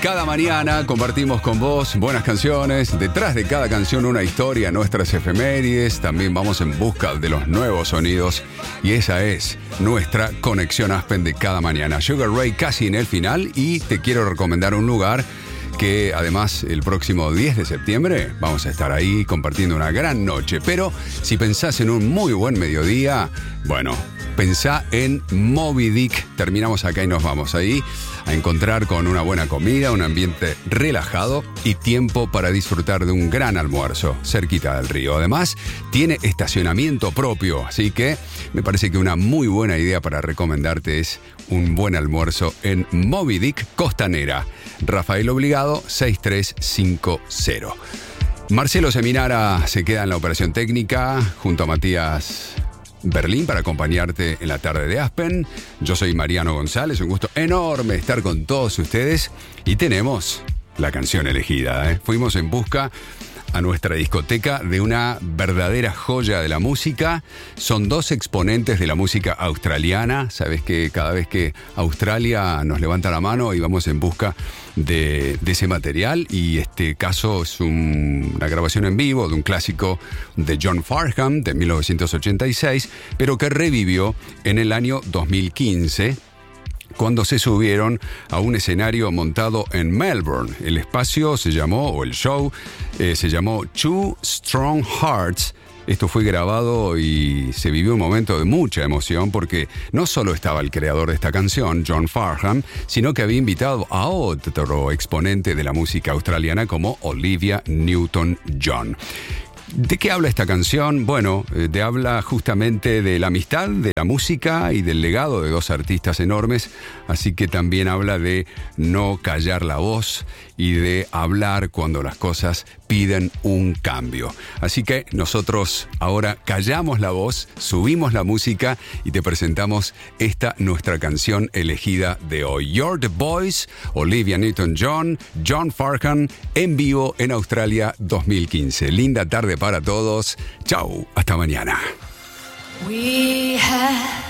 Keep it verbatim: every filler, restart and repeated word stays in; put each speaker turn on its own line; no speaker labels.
Cada mañana compartimos con vos buenas canciones. Detrás de cada canción una historia, nuestras efemérides. También vamos en busca de los nuevos sonidos. Y esa es nuestra conexión Aspen de cada mañana. Sugar Ray casi en el final y te quiero recomendar un lugar que además el próximo diez de septiembre vamos a estar ahí compartiendo una gran noche. Pero si pensás en un muy buen mediodía, bueno, pensá en Moby Dick. Terminamos acá y nos vamos ahí a encontrar con una buena comida, un ambiente relajado y tiempo para disfrutar de un gran almuerzo cerquita del río. Además, tiene estacionamiento propio, así que me parece que una muy buena idea para recomendarte es un buen almuerzo en Moby Dick Costanera. Rafael Obligado, seis tres cinco cero. Marcelo Seminara se queda en la operación técnica junto a Matías Berlín para acompañarte en la tarde de Aspen. Yo soy Mariano González, un gusto enorme estar con todos ustedes y tenemos la canción elegida, ¿eh? Fuimos en busca a nuestra discoteca de una verdadera joya de la música. Son dos exponentes de la música australiana. Sabes que cada vez que Australia nos levanta la mano y vamos en busca de, de ese material, y este caso es un, una grabación en vivo de un clásico de John Farnham de mil novecientos ochenta y seis, pero que revivió en el año dos mil quince cuando se subieron a un escenario montado en Melbourne. El espacio se llamó, o el show, eh, se llamó Two Strong Hearts. Esto fue grabado y se vivió un momento de mucha emoción porque no solo estaba el creador de esta canción, John Farnham, sino que había invitado a otro exponente de la música australiana como Olivia Newton-John. ¿De qué habla esta canción? Bueno, de habla justamente de la amistad, de la música y del legado de dos artistas enormes, así que también habla de no callar la voz y de hablar cuando las cosas piden un cambio. Así que nosotros ahora callamos la voz, subimos la música y te presentamos esta nuestra canción elegida de hoy. You're the Voice, Olivia Newton-John, John Farnham, en vivo en Australia dos mil quince. Linda tarde para todos. Chau, hasta mañana.
We had